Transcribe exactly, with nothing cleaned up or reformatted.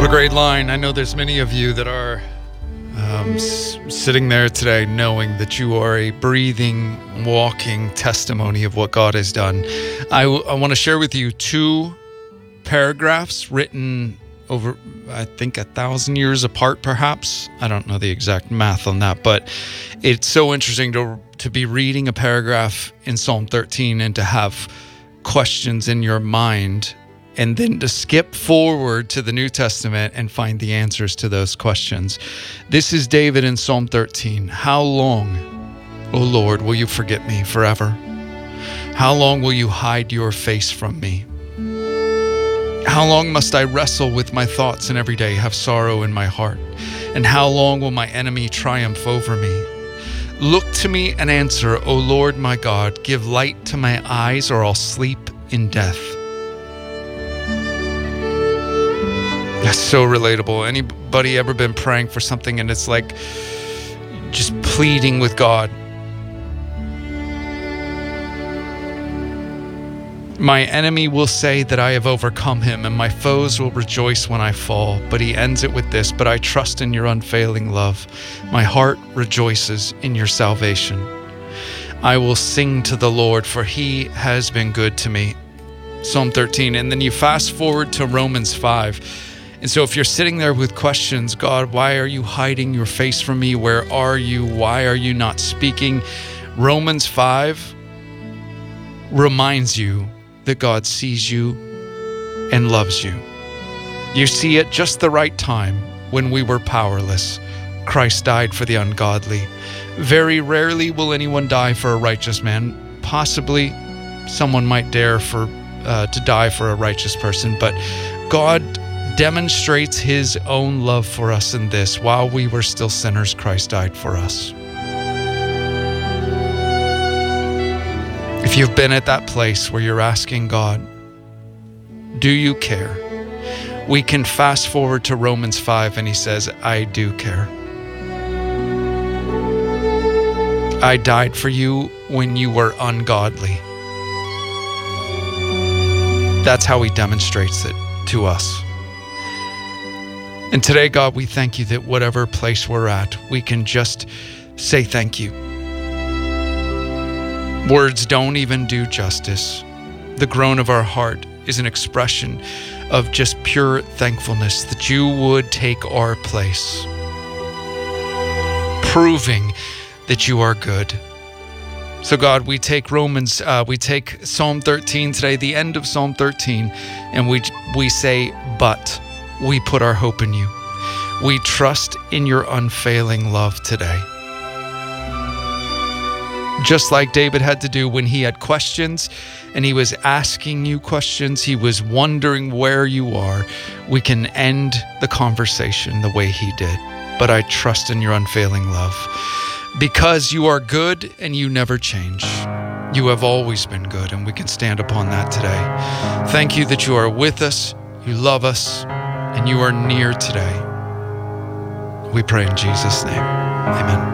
What a great line. I know there's many of you that are um, s- sitting there today knowing that you are a breathing, walking testimony of what God has done. I, w- I want to share with you two paragraphs written over, I think, a thousand years apart, perhaps. I don't know the exact math on that, but it's so interesting to to be reading a paragraph in Psalm thirteen and to have questions in your mind, and then to skip forward to the New Testament and find the answers to those questions. This is David in Psalm thirteen. How long, O Lord, will you forget me forever? How long will you hide your face from me? How long must I wrestle with my thoughts and every day have sorrow in my heart? And how long will my enemy triumph over me? Look to me and answer, O Lord my God. Give light to my eyes, or I'll sleep in death. That's so relatable. Anybody ever been praying for something and it's like just pleading with God? My enemy will say that I have overcome him, and my foes will rejoice when I fall. But he ends it with this: but I trust in your unfailing love. My heart rejoices in your salvation. I will sing to the Lord, for he has been good to me. Psalm thirteen. And then you fast forward to Romans five. And so if you're sitting there with questions, God, why are you hiding your face from me? Where are you? Why are you not speaking? Romans five reminds you that God sees you and loves you. You see, at just the right time, when we were powerless, Christ died for the ungodly. Very rarely will anyone die for a righteous man. Possibly someone might dare for uh, to die for a righteous person, but God demonstrates his own love for us in this: while we were still sinners, Christ died for us. If you've been at that place where you're asking God, do you care? We can fast forward to Romans five, and he says, I do care. I died for you when you were ungodly. That's how he demonstrates it to us. And today, God, we thank you that whatever place we're at, we can just say thank you. Words don't even do justice. The groan of our heart is an expression of just pure thankfulness that you would take our place, proving that you are good. So God, we take Romans, uh, we take Psalm thirteen today, the end of Psalm thirteen, and we we say, but we put our hope in you. We trust in your unfailing love today. Just like David had to do when he had questions and he was asking you questions, he was wondering where you are, we can end the conversation the way he did. But I trust in your unfailing love. Because you are good and you never change. You have always been good, and we can stand upon that today. Thank you that you are with us, you love us, and you are near today. We pray in Jesus' name. Amen.